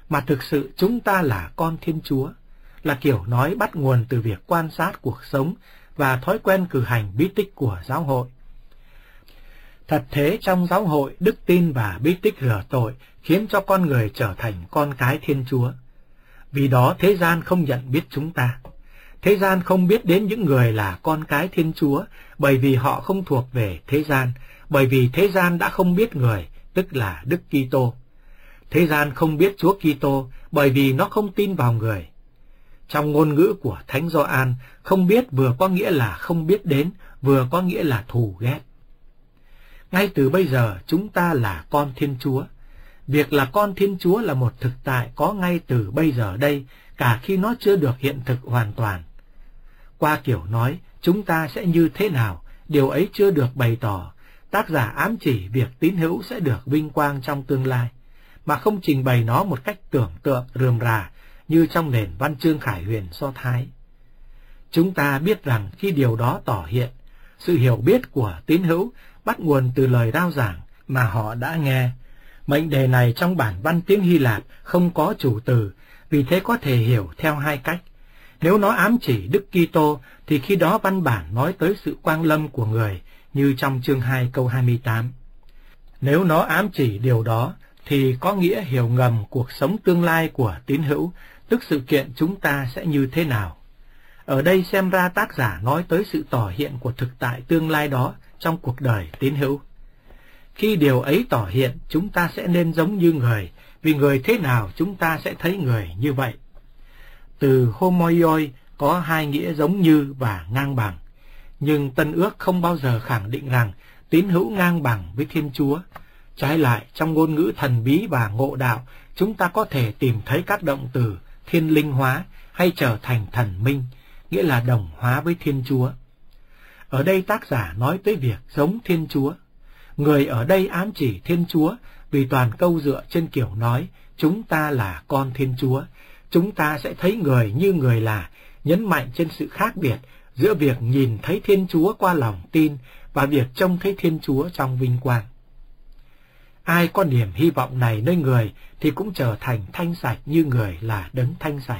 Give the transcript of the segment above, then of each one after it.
mà thực sự chúng ta là con Thiên Chúa, là kiểu nói bắt nguồn từ việc quan sát cuộc sống và thói quen cử hành bí tích của giáo hội. Thật thế, trong giáo hội, đức tin và bí tích rửa tội khiến cho con người trở thành con cái Thiên Chúa. Vì đó thế gian không nhận biết chúng ta. Thế gian không biết đến những người là con cái Thiên Chúa, bởi vì họ không thuộc về thế gian, bởi vì thế gian đã không biết người, tức là Đức Kitô. Thế gian không biết Chúa Kitô, bởi vì nó không tin vào người. Trong ngôn ngữ của Thánh Gioan, không biết vừa có nghĩa là không biết đến, vừa có nghĩa là thù ghét. Ngay từ bây giờ chúng ta là con Thiên Chúa. Việc là con Thiên Chúa là một thực tại có ngay từ bây giờ đây, cả khi nó chưa được hiện thực hoàn toàn. Qua kiểu nói, chúng ta sẽ như thế nào, điều ấy chưa được bày tỏ. Tác giả ám chỉ việc tín hữu sẽ được vinh quang trong tương lai, mà không trình bày nó một cách tưởng tượng rườm rà như trong nền văn chương Khải Huyền Do Thái. Chúng ta biết rằng khi điều đó tỏ hiện, sự hiểu biết của tín hữu bắt nguồn từ lời rao giảng mà họ đã nghe. Mệnh đề này trong bản văn tiếng Hy Lạp không có chủ từ, vì thế có thể hiểu theo hai cách. Nếu nó ám chỉ Đức Kitô thì khi đó văn bản nói tới sự quang lâm của người, như trong chương 2 câu 28. Nếu nó ám chỉ điều đó thì có nghĩa hiểu ngầm cuộc sống tương lai của tín hữu, tức sự kiện chúng ta sẽ như thế nào. Ở đây xem ra tác giả nói tới sự tỏ hiện của thực tại tương lai đó trong cuộc đời tín hữu. Khi điều ấy tỏ hiện, chúng ta sẽ nên giống như người, vì người thế nào chúng ta sẽ thấy người như vậy. Từ homoioi có hai nghĩa giống như và ngang bằng, nhưng Tân Ước không bao giờ khẳng định rằng tín hữu ngang bằng với Thiên Chúa. Trái lại, trong ngôn ngữ thần bí và ngộ đạo, chúng ta có thể tìm thấy các động từ thiên linh hóa hay trở thành thần minh, nghĩa là đồng hóa với Thiên Chúa. Ở đây tác giả nói tới việc giống Thiên Chúa. Người ở đây ám chỉ Thiên Chúa vì toàn câu dựa trên kiểu nói chúng ta là con Thiên Chúa. Chúng ta sẽ thấy người như người là, nhấn mạnh trên sự khác biệt giữa việc nhìn thấy Thiên Chúa qua lòng tin và việc trông thấy Thiên Chúa trong vinh quang. Ai có niềm hy vọng này nơi người thì cũng trở thành thanh sạch như người là đấng thanh sạch.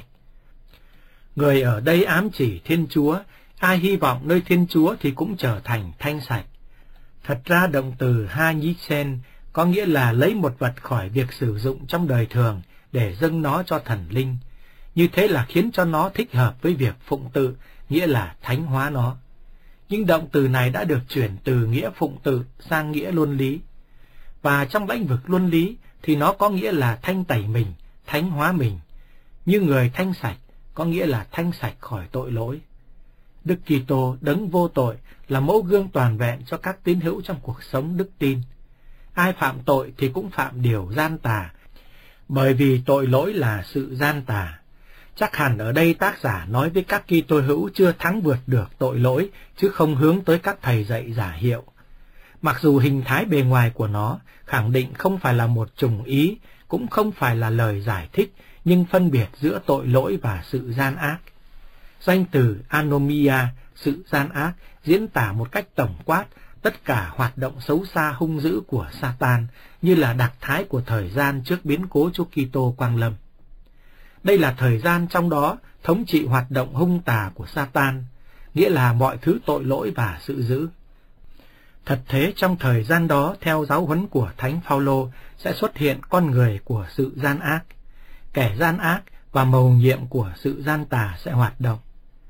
Người ở đây ám chỉ Thiên Chúa, ai hy vọng nơi Thiên Chúa thì cũng trở thành thanh sạch. Thật ra động từ hanisen có nghĩa là lấy một vật khỏi việc sử dụng trong đời thường để dâng nó cho thần linh. Như thế là khiến cho nó thích hợp với việc phụng tự, nghĩa là thánh hóa nó. Nhưng động từ này đã được chuyển từ nghĩa phụng tự sang nghĩa luân lý. Và trong lĩnh vực luân lý thì nó có nghĩa là thanh tẩy mình, thánh hóa mình. Như người thanh sạch có nghĩa là thanh sạch khỏi tội lỗi. Đức Kitô đấng vô tội là mẫu gương toàn vẹn cho các tín hữu trong cuộc sống đức tin. Ai phạm tội thì cũng phạm điều gian tà, bởi vì tội lỗi là sự gian tà. Chắc hẳn ở đây tác giả nói với các Kitô hữu chưa thắng vượt được tội lỗi, chứ không hướng tới các thầy dạy giả hiệu. Mặc dù hình thái bề ngoài của nó khẳng định không phải là một chủng ý, cũng không phải là lời giải thích, nhưng phân biệt giữa tội lỗi và sự gian ác. Danh từ anomia, sự gian ác, diễn tả một cách tổng quát tất cả hoạt động xấu xa hung dữ của Satan, như là đặc thái của thời gian trước biến cố Chúa Kitô quang lâm. Đây là thời gian trong đó thống trị hoạt động hung tà của Satan, nghĩa là mọi thứ tội lỗi và sự dữ. Thật thế, trong thời gian đó, theo giáo huấn của Thánh Phaolô, sẽ xuất hiện con người của sự gian ác. Kẻ gian ác và mầu nhiệm của sự gian tà sẽ hoạt động.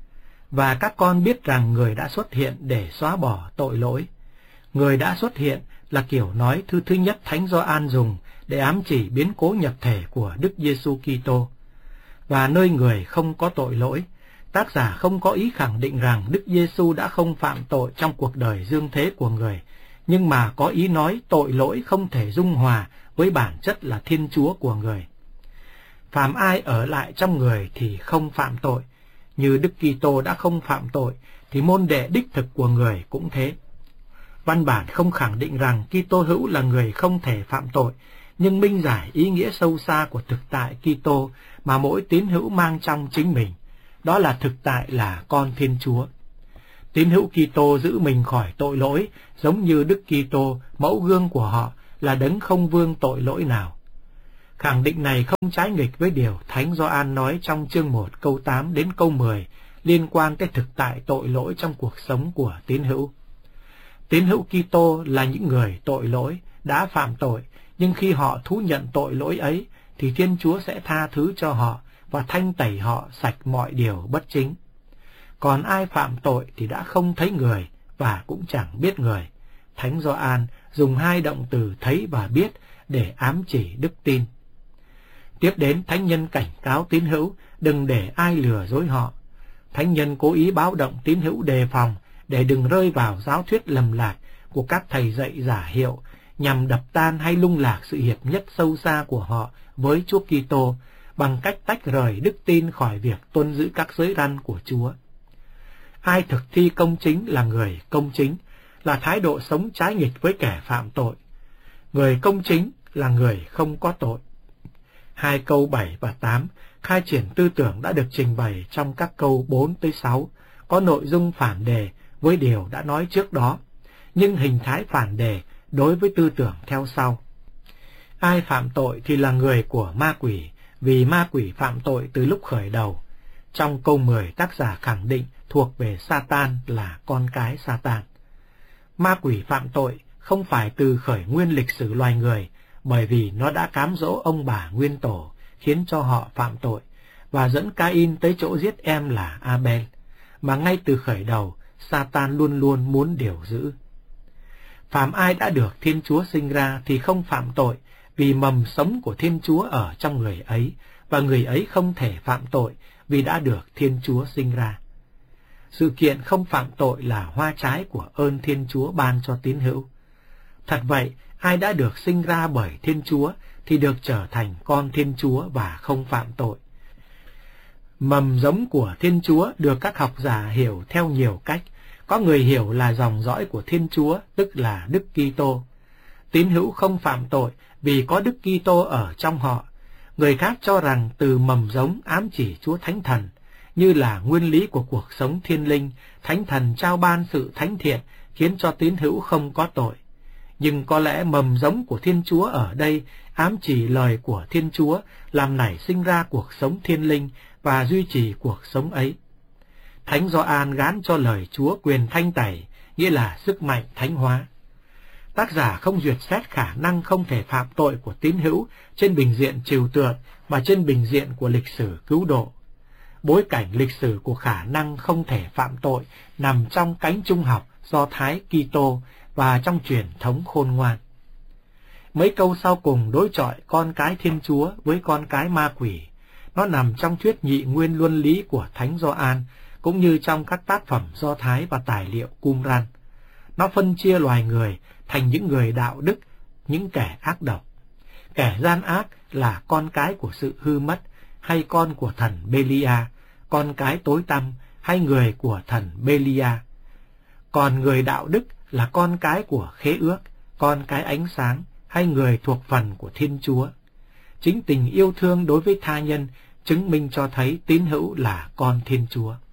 Và các con biết rằng người đã xuất hiện để xóa bỏ tội lỗi. Người đã xuất hiện là kiểu nói thứ nhất Thánh Gioan dùng để ám chỉ biến cố nhập thể của Đức Giêsu Kitô. Và nơi người không có tội lỗi, tác giả không có ý khẳng định rằng Đức Giêsu đã không phạm tội trong cuộc đời dương thế của người, nhưng mà có ý nói tội lỗi không thể dung hòa với bản chất là Thiên Chúa của người. Phàm ai ở lại trong người thì không phạm tội, như Đức Kitô đã không phạm tội, thì môn đệ đích thực của người cũng thế. Văn bản không khẳng định rằng Kitô hữu là người không thể phạm tội, nhưng minh giải ý nghĩa sâu xa của thực tại Kitô mà mỗi tín hữu mang trong chính mình. Đó là thực tại là con Thiên Chúa. Tín hữu Kitô giữ mình khỏi tội lỗi, giống như Đức Kitô, mẫu gương của họ, là đấng không vương tội lỗi nào. Khẳng định này không trái nghịch với điều Thánh Gioan nói trong chương 1 câu 8 đến câu 10 liên quan tới thực tại tội lỗi trong cuộc sống của tín hữu. Tín hữu Kitô là những người tội lỗi, đã phạm tội, nhưng khi họ thú nhận tội lỗi ấy thì Thiên Chúa sẽ tha thứ cho họ và thanh tẩy họ sạch mọi điều bất chính. Còn ai phạm tội thì đã không thấy người và cũng chẳng biết người. Thánh Gioan dùng hai động từ thấy và biết để ám chỉ đức tin. Tiếp đến, thánh nhân cảnh cáo tín hữu đừng để ai lừa dối họ. Thánh nhân cố ý báo động tín hữu đề phòng để đừng rơi vào giáo thuyết lầm lạc của các thầy dạy giả hiệu nhằm đập tan hay lung lạc sự hiệp nhất sâu xa của họ với Chúa Kitô bằng cách tách rời đức tin khỏi việc tuân giữ các giới răn của Chúa. Ai thực thi công chính là người công chính, là thái độ sống trái nghịch với kẻ phạm tội. Người công chính là người không có tội. Hai câu 7 và 8 khai triển tư tưởng đã được trình bày trong các câu 4 tới 6, có nội dung phản đề với điều đã nói trước đó, nhưng hình thái phản đề đối với tư tưởng theo sau. Ai phạm tội thì là người của ma quỷ, vì ma quỷ phạm tội từ lúc khởi đầu. Trong câu 10, tác giả khẳng định thuộc về Satan là con cái Satan. Ma quỷ phạm tội không phải từ khởi nguyên lịch sử loài người, bởi vì nó đã cám dỗ ông bà nguyên tổ, khiến cho họ phạm tội, và dẫn Cain tới chỗ giết em là Abel, mà ngay từ khởi đầu, Satan luôn luôn muốn điều giữ. Phàm ai đã được Thiên Chúa sinh ra thì không phạm tội, vì mầm sống của Thiên Chúa ở trong người ấy, và người ấy không thể phạm tội vì đã được Thiên Chúa sinh ra. Sự kiện không phạm tội là hoa trái của ơn Thiên Chúa ban cho tín hữu. Thật vậy, ai đã được sinh ra bởi Thiên Chúa thì được trở thành con Thiên Chúa và không phạm tội. Mầm giống của Thiên Chúa được các học giả hiểu theo nhiều cách. Có người hiểu là dòng dõi của Thiên Chúa, tức là Đức Kitô. Tín hữu không phạm tội vì có Đức Kitô ở trong họ. Người khác cho rằng từ mầm giống ám chỉ Chúa Thánh Thần, như là nguyên lý của cuộc sống thiên linh, Thánh Thần trao ban sự thánh thiện khiến cho tín hữu không có tội. Nhưng có lẽ mầm giống của Thiên Chúa ở đây ám chỉ lời của Thiên Chúa làm nảy sinh ra cuộc sống thiên linh và duy trì cuộc sống ấy. Thánh Gioan gán cho lời Chúa quyền thanh tẩy, nghĩa là sức mạnh thánh hóa. Tác giả không duyệt xét khả năng không thể phạm tội của tín hữu trên bình diện trừu tượng, mà trên bình diện của lịch sử cứu độ. Bối cảnh lịch sử của khả năng không thể phạm tội nằm trong cánh trung học Do Thái Kitô và trong truyền thống khôn ngoan. Mấy câu sau cùng đối chọi con cái Thiên Chúa với con cái ma quỷ. Nó nằm trong thuyết nhị nguyên luân lý của Thánh Gioan, cũng như trong các tác phẩm Do Thái và tài liệu Qumran. Nó phân chia loài người thành những người đạo đức, những kẻ ác độc. Kẻ gian ác là con cái của sự hư mất, hay con của thần Belia, con cái tối tăm, hay người của thần Belia. Còn người đạo đức là con cái của khế ước, con cái ánh sáng, hay người thuộc phần của Thiên Chúa. Chính tình yêu thương đối với tha nhân chứng minh cho thấy tín hữu là con Thiên Chúa.